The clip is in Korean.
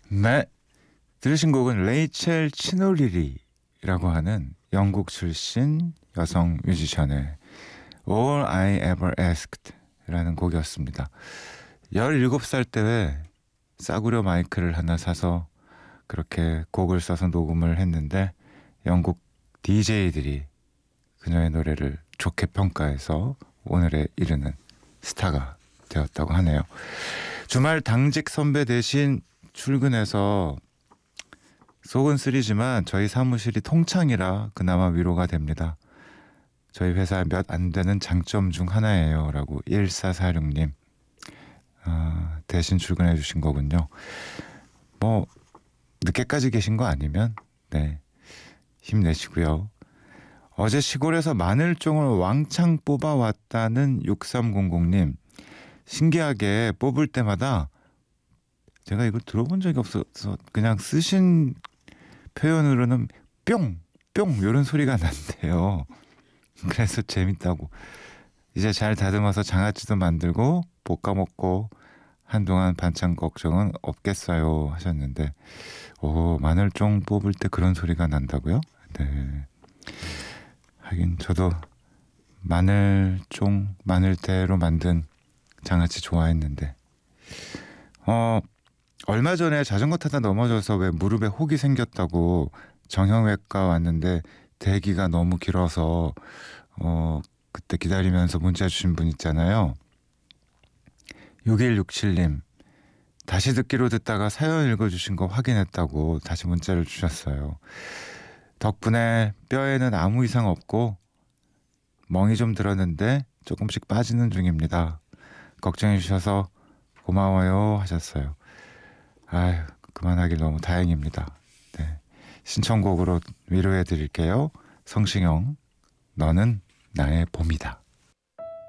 네, 들으신 곡은 레이첼 치노리리라고 하는 영국 출신 여성 뮤지션의 All I Ever Asked 라는 곡이었습니다. 17살 때 싸구려 마이크를 하나 사서 그렇게 곡을 써서 녹음을 했는데 영국 DJ들이 그녀의 노래를 좋게 평가해서 오늘에 이르는 스타가 되었다고 하네요. 주말 당직 선배 대신 출근해서 속은 쓰리지만 저희 사무실이 통창이라 그나마 위로가 됩니다. 저희 회사의 몇 안 되는 장점 중 하나예요 라고 1446님 대신 출근해 주신 거군요. 뭐 늦게까지 계신 거 아니면 네 힘내시고요. 어제 시골에서 마늘종을 왕창 뽑아왔다는 6300님, 신기하게 뽑을 때마다 제가 이걸 들어본 적이 없어서 그냥 쓰신 표현으로는 뿅! 뿅! 이런 소리가 난대요. 그래서 재밌다고. 이제 잘 다듬어서 장아찌도 만들고 볶아 먹고 한동안 반찬 걱정은 없겠어요 하셨는데, 오, 마늘종 뽑을 때 그런 소리가 난다고요? 네. 하긴 저도 마늘종, 마늘대로 만든 장아찌 좋아했는데 얼마 전에 자전거 타다 넘어져서 왜 무릎에 혹이 생겼다고 정형외과 왔는데 대기가 너무 길어서 그때 기다리면서 문자 주신 분 있잖아요. 6167님 다시 듣기로 듣다가 사연 읽어주신 거 확인했다고 다시 문자를 주셨어요. 덕분에 뼈에는 아무 이상 없고 멍이 좀 들었는데 조금씩 빠지는 중입니다. 걱정해 주셔서 고마워요 하셨어요. 아유, 그만하길 너무 다행입니다. 네. 신청곡으로 위로해 드릴게요. 성시경, 너는 나의 봄이다.